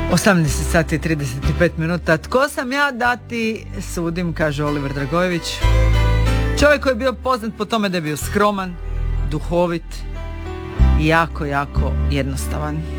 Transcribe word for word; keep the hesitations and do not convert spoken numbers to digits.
osamnaest sati i trideset pet minuta. Tko sam ja da ti sudim, kaže Oliver Dragojević. Čovjek koji je bio poznat po tome da je bio skroman, duhovit i jako, jako jednostavan.